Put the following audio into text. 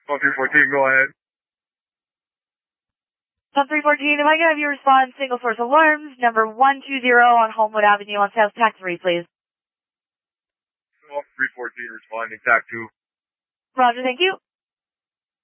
Pump 314, go ahead. Pump 314, if I can have you respond single source alarms, number 120 on Homewood Avenue on South Tac 3, please. Pump 314 responding, TAC 2. Roger, thank you.